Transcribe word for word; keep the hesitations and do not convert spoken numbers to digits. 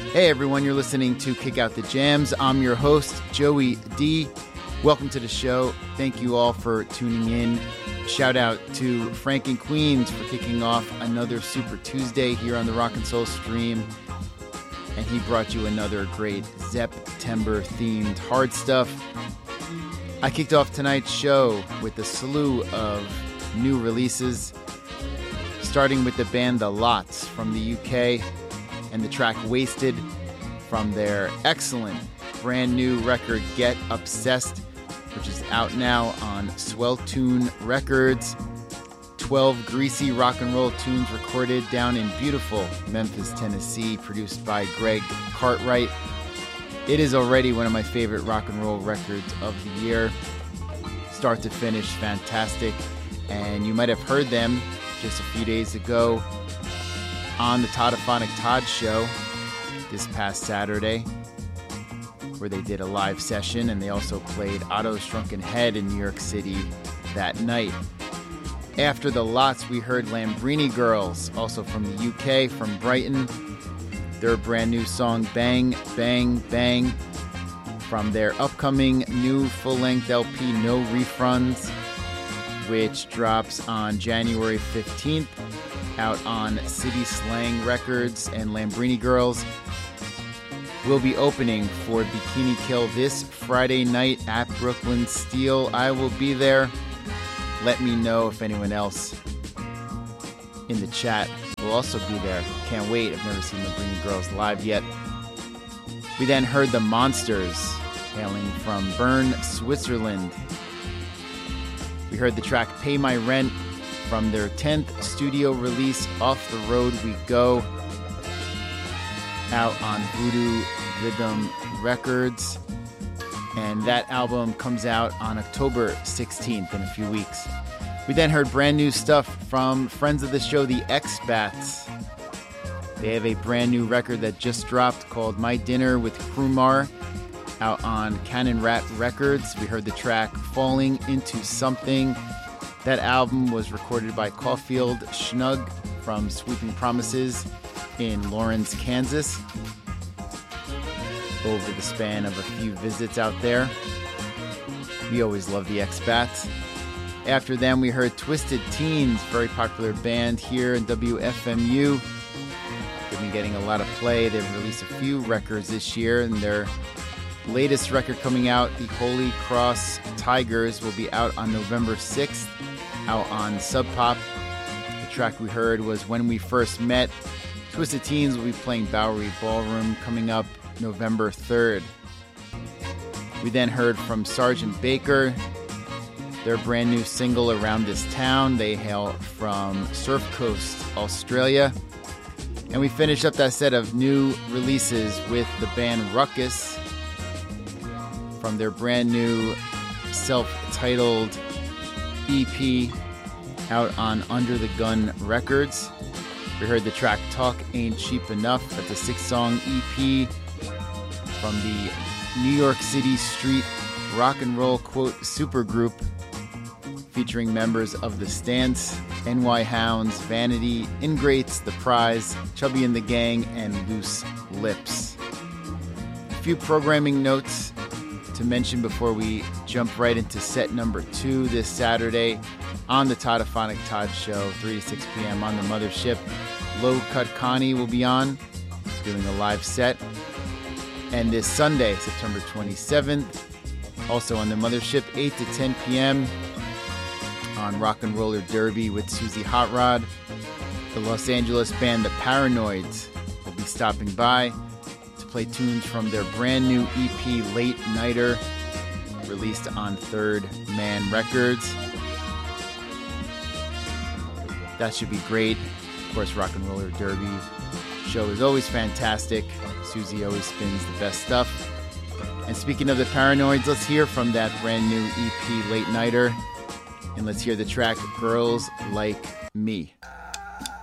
Hey everyone, you're listening to Kick Out the Jams. I'm your host, Joey D. Welcome to the show. Thank you all for tuning in. Shout out to Frank and Queens for kicking off another Super Tuesday here on the Rock and Soul stream. And he brought you another great September-themed hard stuff. I kicked off tonight's show with a slew of new releases, starting with the band The Lots from the U K and the track Wasted from their excellent brand new record Get Obsessed, which is out now on Swell Tune Records. twelve greasy rock and roll tunes recorded down in beautiful Memphis, Tennessee, produced by Greg Cartwright. It is already one of my favorite rock and roll records of the year. Start to finish, fantastic. And you might have heard them just a few days ago on the Toddophonic Todd show this past Saturday, where they did a live session, and they also played Otto's Drunken Head in New York City that night. After The Lots, we heard Lambrini Girls, also from the U K, from Brighton. Their brand new song, Bang, Bang, Bang, from their upcoming new full-length L P, No Refunds, which drops on January fifteenth, out on City Slang Records. And Lambrini Girls will be opening for Bikini Kill this Friday night at Brooklyn Steel. I will be there. Let me know if anyone else in the chat will also be there. Can't wait. I've never seen Lambrini Girls live yet. We then heard The Monsters, hailing from Bern, Switzerland. We heard the track Pay My Rent from their tenth studio release, Off the Road We Go, out on Voodoo Rhythm Records. And that album comes out on October sixteenth, in a few weeks. We then heard brand new stuff from friends of the show, the X-Bats. They have a brand new record that just dropped called My Dinner with Krumar, out on Cannon Rat Records. We heard the track Falling Into Something. That album was recorded by Caulfield Schnug from Sweeping Promises in Lawrence, Kansas, over the span of a few visits out there. We always love the X-Bats. After them, we heard Twisted Teens, very popular band here in W F M U. They've been getting a lot of play. They've released a few records this year, and their latest record coming out, The Holy Cross Tigers, will be out on November sixth, out on Sub Pop. The track we heard was When We First Met. Twisted Teens will be playing Bowery Ballroom coming up November third. We then heard from Sergeant Baker, their brand new single Around This Town. They hail from Surf Coast, Australia. And we finished up that set of new releases with the band Ruckus from their brand new self-titled E P out on Under the Gun Records. We heard the track Talk Ain't Cheap Enough. That's a six-song E P from the New York City street rock and roll, quote, supergroup, featuring members of The Stance, N Y Hounds, Vanity, Ingrates, The Prize, Chubby and the Gang, and Loose Lips. A few programming notes to mention before we jump right into set number two this Saturday on the Toddophonic Todd show, three to six p.m. on the Mothership. Low Cut Connie will be on, doing a live set. And this Sunday, September twenty-seventh, also on the Mothership, eight to ten p.m. on Rock and Roller Derby with Susie Hot Rod. The Los Angeles band The Paranoids will be stopping by to play tunes from their brand new E P Late Nighter, released on Third Man Records. That should be great. Of course, Rock and Roller Derby show is always fantastic. Susie always spins the best stuff. And speaking of The Paranoids, let's hear from that brand new E P Late Nighter. And let's hear the track Girls Like Me.